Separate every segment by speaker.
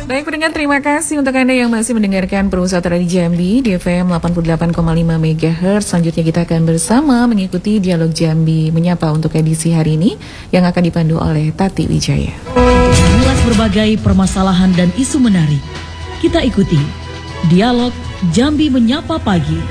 Speaker 1: Baik pendengar, terima kasih untuk Anda yang masih mendengarkan Perusahaan Radio Jambi di FM 88,5 MHz. Selanjutnya kita akan bersama mengikuti Dialog Jambi Menyapa untuk edisi hari ini yang akan dipandu oleh Tati Wijaya.
Speaker 2: Mengulas berbagai permasalahan dan isu menarik, kita ikuti Dialog Jambi Menyapa Pagi.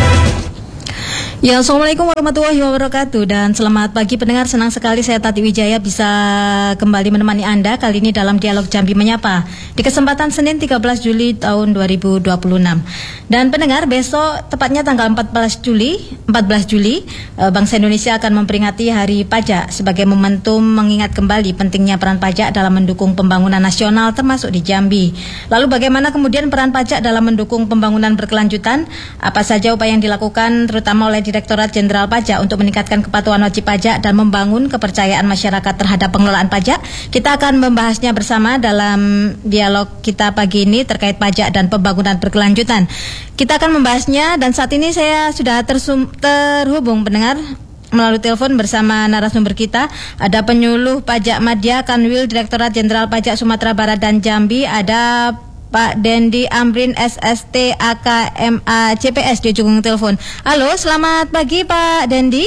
Speaker 3: Ya, Assalamualaikum warahmatullahi wabarakatuh dan selamat pagi pendengar. Senang sekali saya Tati Wijaya bisa kembali menemani Anda kali ini dalam Dialog Jambi Menyapa di kesempatan Senin 13 Juli tahun 2026. Dan pendengar, besok tepatnya tanggal 14 Juli bangsa Indonesia akan memperingati Hari Pajak sebagai momentum mengingat kembali pentingnya peran pajak dalam mendukung pembangunan nasional termasuk di Jambi. Lalu bagaimana kemudian peran pajak dalam mendukung pembangunan berkelanjutan? Apa saja upaya yang dilakukan terutama oleh Direktorat Jenderal Pajak untuk meningkatkan kepatuhan wajib pajak dan membangun kepercayaan masyarakat terhadap pengelolaan pajak? Kita akan membahasnya bersama dalam dialog kita pagi ini terkait pajak dan pembangunan berkelanjutan. Kita akan membahasnya dan saat ini saya sudah terhubung pendengar melalui telepon bersama narasumber kita. Ada penyuluh pajak Madya Kanwil Direktorat Jenderal Pajak Sumatera Barat dan Jambi, ada Pak Dendi Amrin SST AKMA CPS di ujung telepon. Halo, selamat pagi Pak Dendi.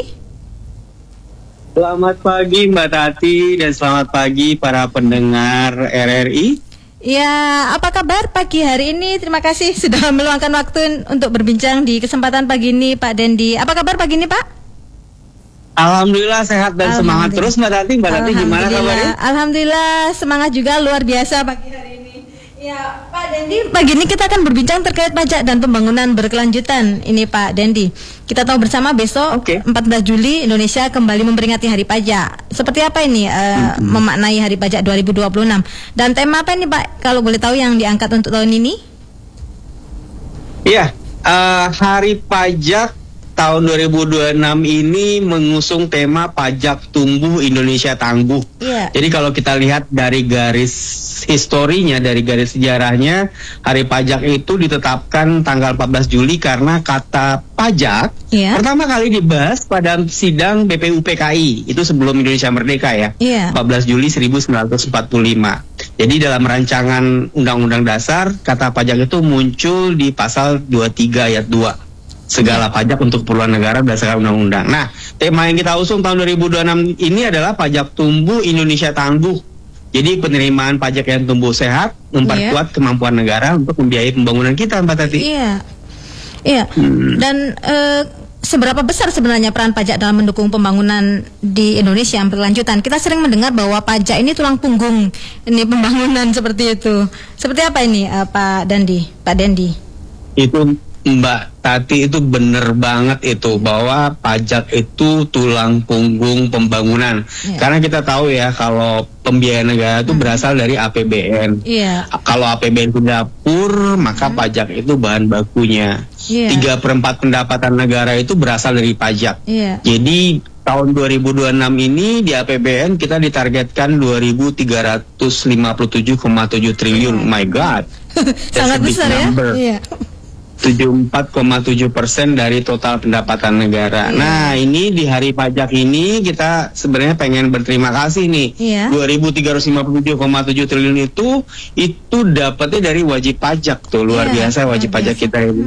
Speaker 4: Selamat pagi Mbak Tati dan selamat pagi para pendengar RRI.
Speaker 3: Ya, apa kabar pagi hari ini? Terima kasih sudah meluangkan waktu untuk berbincang di kesempatan pagi ini Pak Dendi. Apa kabar pagi ini Pak?
Speaker 4: Alhamdulillah sehat dan semangat terus Mbak Tati. Mbak Tati gimana kabarnya?
Speaker 3: Alhamdulillah semangat juga, luar biasa pagi hari ini. Ya, Pak Dendi, pagi ini kita akan berbincang terkait pajak dan pembangunan berkelanjutan. Ini Pak Dendi, kita tahu bersama besok 14 Juli Indonesia kembali memperingati Hari Pajak. Seperti apa ini memaknai Hari Pajak 2026? Dan tema apa ini Pak, kalau boleh tahu yang diangkat untuk tahun ini?
Speaker 4: Iya, Hari Pajak tahun 2026 ini mengusung tema Pajak Tumbuh Indonesia Tangguh.
Speaker 3: Yeah.
Speaker 4: Jadi kalau kita lihat dari garis historinya, dari garis sejarahnya, Hari Pajak itu ditetapkan tanggal 14 Juli karena kata pajak pertama kali dibahas pada sidang BPUPKI, itu sebelum Indonesia Merdeka ya, 14 Juli 1945. Jadi dalam rancangan Undang-Undang Dasar, kata pajak itu muncul di pasal 23 ayat 2. Segala pajak untuk keperluan negara berdasarkan undang-undang. Nah, tema yang kita usung tahun 2026 ini adalah Pajak Tumbuh Indonesia Tangguh. Jadi penerimaan pajak yang tumbuh sehat memperkuat kemampuan negara untuk membiayai pembangunan kita, Mbak Tati.
Speaker 3: Iya. Dan seberapa besar sebenarnya peran pajak dalam mendukung pembangunan di Indonesia yang berkelanjutan? Kita sering mendengar bahwa pajak ini tulang punggung ini pembangunan seperti itu. Seperti apa ini Pak Dendi? Itu
Speaker 4: Mbak Tati itu bener banget itu, bahwa pajak itu tulang punggung pembangunan. Karena kita tahu ya, kalau pembiayaan negara itu berasal dari APBN. Kalau APBN itu dapur, maka pajak itu bahan bakunya. 3/4 pendapatan negara itu berasal dari pajak. Jadi tahun 2026 ini di APBN kita ditargetkan 2.357,7 triliun. My God,
Speaker 3: sangat besar ya.
Speaker 4: 74,7% dari total pendapatan negara. Nah, ini di Hari Pajak ini kita sebenarnya pengen berterima kasih nih. 2.357,7 triliun itu dapatnya dari wajib pajak tuh, luar biasa wajib pajak kita ini.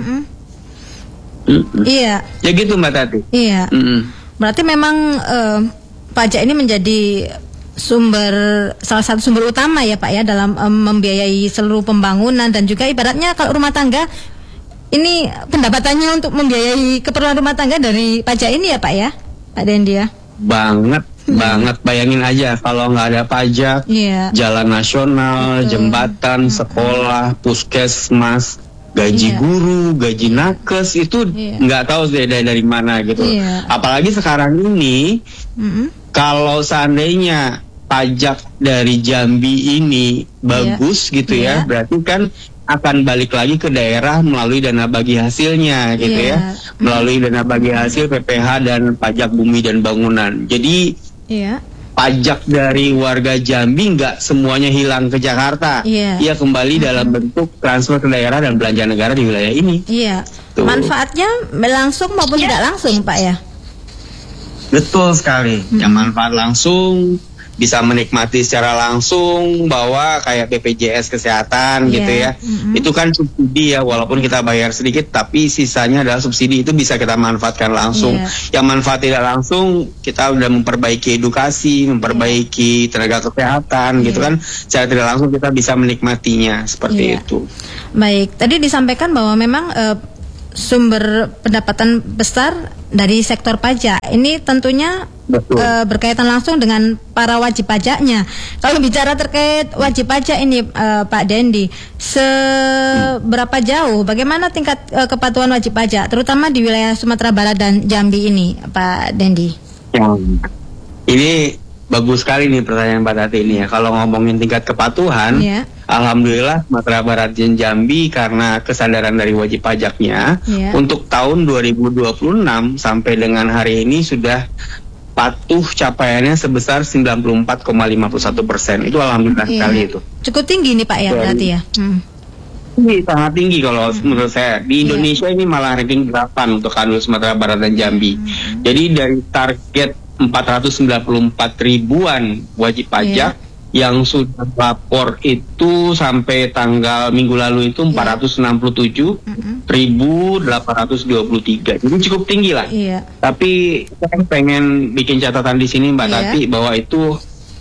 Speaker 4: Ya gitu Mbak Tati.
Speaker 3: Berarti memang pajak ini menjadi salah satu sumber utama ya Pak ya dalam membiayai seluruh pembangunan, dan juga ibaratnya kalau rumah tangga ini pendapatannya untuk membiayai keperluan rumah tangga dari pajak ini ya Pak ya, Pak Dendi ya.
Speaker 4: Banget, bayangin aja kalau nggak ada pajak, jalan nasional, jembatan, sekolah, puskesmas, gaji guru, gaji nakes itu nggak tahu dari mana gitu. Apalagi sekarang ini, kalau seandainya pajak dari Jambi ini bagus gitu ya, berarti kan akan balik lagi ke daerah melalui dana bagi hasilnya gitu ya, melalui dana bagi hasil PPH dan pajak bumi dan bangunan. Jadi pajak dari warga Jambi nggak semuanya hilang ke Jakarta, ia kembali dalam bentuk transfer ke daerah dan belanja negara di wilayah ini.
Speaker 3: Manfaatnya langsung maupun tidak langsung Pak ya.
Speaker 4: Betul sekali. Yang manfaat langsung bisa menikmati secara langsung bahwa kayak BPJS kesehatan gitu ya. Itu kan subsidi ya, walaupun kita bayar sedikit tapi sisanya adalah subsidi, itu bisa kita manfaatkan langsung. Yang manfaat tidak langsung kita udah memperbaiki edukasi, memperbaiki tenaga kesehatan gitu kan. Secara tidak langsung kita bisa menikmatinya seperti itu.
Speaker 3: Baik, tadi disampaikan bahwa memang sumber pendapatan besar dari sektor pajak. Ini tentunya berkaitan langsung dengan para wajib pajaknya. Kalau bicara terkait wajib pajak ini, Pak Dendi, seberapa jauh, bagaimana tingkat kepatuhan wajib pajak, terutama di wilayah Sumatera Barat dan Jambi ini, Pak Dendi?
Speaker 4: Ini bagus sekali nih pertanyaan Mbak Tati ini ya. Kalau ngomongin tingkat kepatuhan, alhamdulillah Sumatera Barat dan Jambi karena kesadaran dari wajib pajaknya, untuk tahun 2026 sampai dengan hari ini sudah patuh capaiannya sebesar 94,51%. Itu alhamdulillah sekali itu.
Speaker 3: Cukup tinggi nih Pak ya, berarti ya.
Speaker 4: Ini sangat tinggi kalau menurut saya. Di Indonesia ini malah ranking 8 untuk Kanwil Sumatera Barat dan Jambi. Jadi dari target 494 ribuan wajib pajak yang sudah lapor itu sampai tanggal minggu lalu itu 467.823. Jadi cukup tinggi lah. Tapi saya pengen bikin catatan di sini Mbak Tati bahwa itu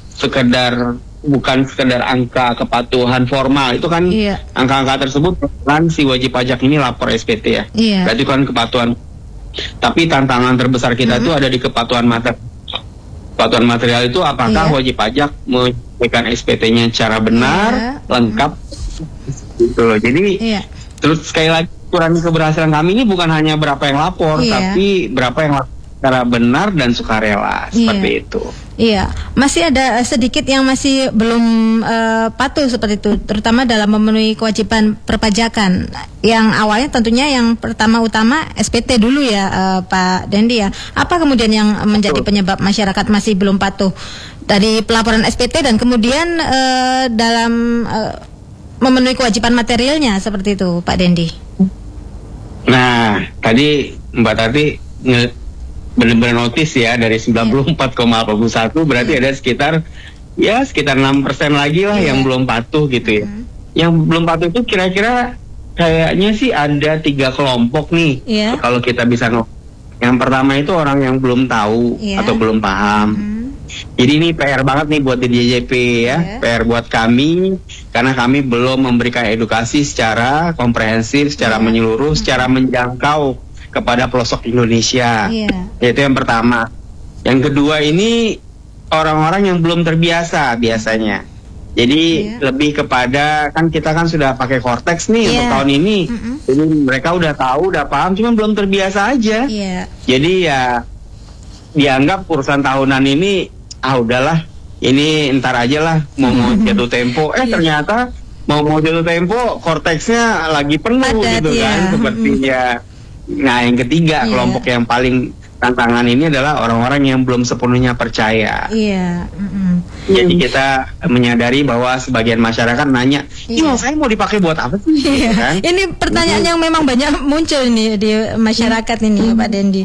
Speaker 4: bukan sekedar angka kepatuhan formal. Itu kan angka-angka tersebut kan si wajib pajak ini lapor SPT ya. Berarti kan kepatuhan. Tapi tantangan terbesar kita itu ada di kepatuhan material. Kepatuhan material itu apakah wajib pajak menyampaikan SPT-nya secara benar, lengkap, gitu loh. Jadi terus sekali lagi ukuran keberhasilan kami ini bukan hanya berapa yang lapor, tapi berapa yang lapor secara benar dan sukarela, seperti itu.
Speaker 3: Iya, masih ada sedikit yang masih belum patuh seperti itu, terutama dalam memenuhi kewajiban perpajakan. Yang awalnya tentunya yang pertama-utama SPT dulu ya, Pak Dendi ya. Apa kemudian yang menjadi penyebab masyarakat masih belum patuh dari pelaporan SPT dan kemudian dalam memenuhi kewajiban materialnya seperti itu, Pak Dendi?
Speaker 4: Nah, tadi Mbak Tati benar-benar notice ya, dari 94,81 berarti ada sekitar 6% lagi lah yang belum patuh gitu ya. Yang belum patuh itu kira-kira kayaknya sih ada 3 kelompok nih. Kalau kita bisa yang pertama itu orang yang belum tahu atau belum paham. Jadi ini PR banget nih buat DJP ya, PR buat kami karena kami belum memberikan edukasi secara komprehensif, secara menyeluruh, secara menjangkau kepada pelosok Indonesia. Itu yang pertama. Yang kedua ini orang-orang yang belum terbiasa biasanya. Jadi lebih kepada, kan kita kan sudah pakai Cortex nih untuk tahun ini. Jadi mereka udah tahu, udah paham, cuma belum terbiasa aja. Jadi ya dianggap urusan tahunan ini udahlah, ini ntar aja lah, mau jatuh tempo. Ternyata mau jatuh tempo Cortexnya lagi penuh gitu kan, sepertinya. Nah, yang ketiga kelompok yang paling tantangan ini adalah orang-orang yang belum sepenuhnya percaya. Jadi kita menyadari bahwa sebagian masyarakat nanya, saya mau dipakai buat apa sih? Gitu kan?
Speaker 3: Ini pertanyaan yang memang banyak muncul nih di masyarakat ini, Pak Dendi.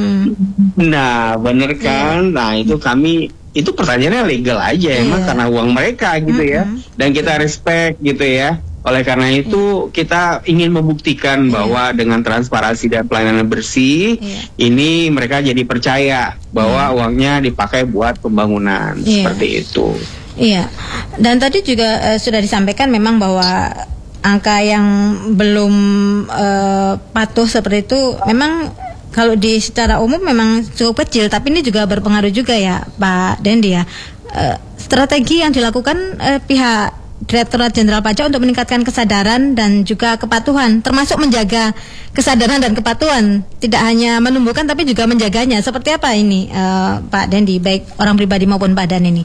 Speaker 4: Nah, bener kan? Nah, itu itu pertanyaannya legal aja emang karena uang mereka gitu ya. Dan kita respect gitu ya. Oleh karena itu kita ingin membuktikan bahwa dengan transparansi dan pelayanan bersih ini mereka jadi percaya bahwa uangnya dipakai buat pembangunan seperti itu.
Speaker 3: Dan tadi juga sudah disampaikan memang bahwa angka yang belum patuh seperti itu memang kalau di secara umum memang cukup kecil, tapi ini juga berpengaruh juga ya Pak Dendi ya. Strategi yang dilakukan pihak Direktorat Jenderal Pajak untuk meningkatkan kesadaran dan juga kepatuhan, termasuk menjaga kesadaran dan kepatuhan, tidak hanya menumbuhkan tapi juga menjaganya. Seperti apa ini Pak Dendi, baik orang pribadi maupun badan ini?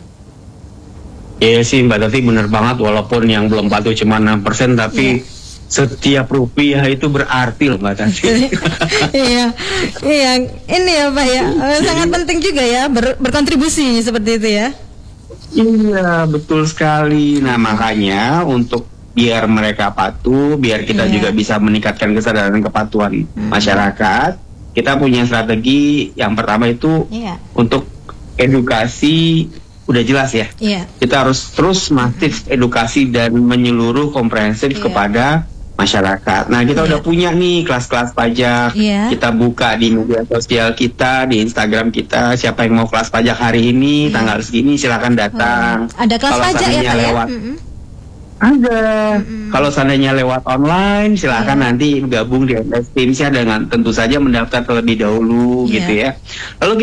Speaker 4: Iya sih Mbak Tati, benar banget, walaupun yang belum patuh cuma 6%, tapi setiap rupiah itu berarti loh Mbak Tati.
Speaker 3: Iya, ini ya Pak ya, sangat penting juga ya berkontribusi seperti itu ya.
Speaker 4: Iya, betul sekali. Nah, makanya untuk biar mereka patuh, biar kita juga bisa meningkatkan kesadaran dan kepatuhan masyarakat, kita punya strategi. Yang pertama itu untuk edukasi udah jelas ya.
Speaker 3: Iya.
Speaker 4: Kita harus terus masif edukasi dan menyeluruh komprehensif kepada masyarakat. Nah, kita udah punya nih kelas-kelas pajak. Kita buka di media sosial kita, di Instagram kita. Siapa yang mau kelas pajak hari ini, tanggal segini, silakan datang.
Speaker 3: Ada kelas pajak ya, Pak ya?
Speaker 4: Ada. Kalau seandainya lewat online, silakan nanti gabung di MS Teamsnya dengan tentu saja mendaftar terlebih dahulu gitu ya. Lalu